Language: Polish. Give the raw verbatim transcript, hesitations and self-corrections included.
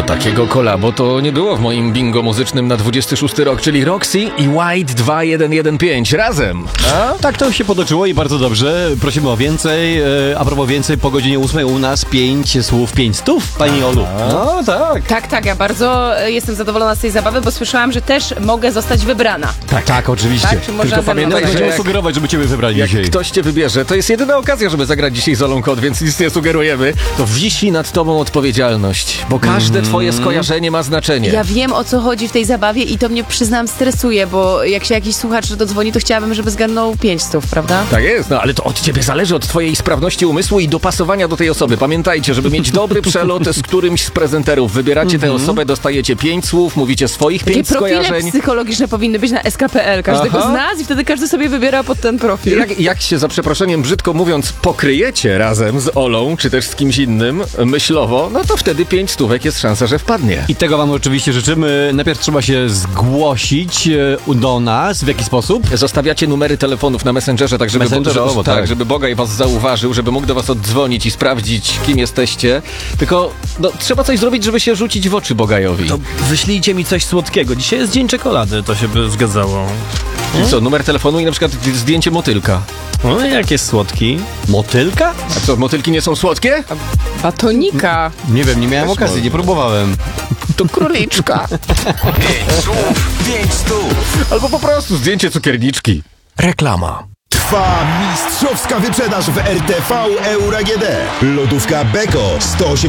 No takiego kolabo to nie było w moim bingo muzycznym na dwudziesty szósty rok, czyli Roxy i White dwa jeden jeden pięć razem. A? Tak to się potoczyło i bardzo dobrze. Prosimy o więcej. A propos więcej, po godzinie ósmej u nas pięć słów, pięć stów, pani Olu. No tak. Tak, tak, ja bardzo jestem zadowolona z tej zabawy, bo słyszałam, że też mogę zostać wybrana. Tak, tak, oczywiście. Tak, czy można Tylko ze mną pamiętaj, zagrać? że Będziemy jak- sugerować, żeby ciebie wybrali Jak dzisiaj. ktoś cię wybierze, to jest jedyna okazja, żeby zagrać dzisiaj z Olą Kot, więc nic nie sugerujemy. To wisi nad tobą odpowiedzialność, bo każde twoje skojarzenie ma znaczenie. Ja wiem, o co chodzi w tej zabawie i to mnie, przyznam, stresuje, bo jak się jakiś słuchacz dodzwoni, to chciałabym, żeby zgarnął pięć stów, prawda? Tak jest, no ale to od ciebie zależy, od twojej sprawności umysłu i dopasowania do tej osoby. Pamiętajcie, żeby mieć dobry przelot z którymś z prezenterów. Wybieracie tę osobę, dostajecie pięć słów, mówicie swoich Takie pięć profile skojarzeń. psychologiczne powinny być na S K P L każdego Aha. z nas i wtedy każdy sobie wybiera pod ten profil. Jak, jak się za przeproszeniem brzydko mówiąc pokryjecie razem z Olą, czy też z kimś innym myślowo, no to wtedy pięć stówek jest szansa, że wpadnie. I tego wam oczywiście życzymy. Najpierw trzeba się zgłosić e, do nas. W jaki sposób? Zostawiacie numery telefonów na Messengerze, tak żeby, Messengerowo, żeby, tak. tak, żeby Bogaj was zauważył, żeby mógł do was oddzwonić i sprawdzić, kim jesteście. Tylko no, trzeba coś zrobić, żeby się rzucić w oczy Bogajowi. To wyślijcie mi coś słodkiego. Dzisiaj jest dzień czekolady, to się by zgadzało. I co, numer telefonu i na przykład zdjęcie motylka. No jak jest słodki? Motylka? A co, motylki nie są słodkie? Batonika. Nie wiem, nie miałem okazji, nie próbowałem. To króliczka. Pięć słów, pięć stów. Albo po prostu zdjęcie cukierniczki. Reklama. Trwa mistrzowska wyprzedaż w R T V Euro A G D. Lodówka Beko sto osiemdziesiąt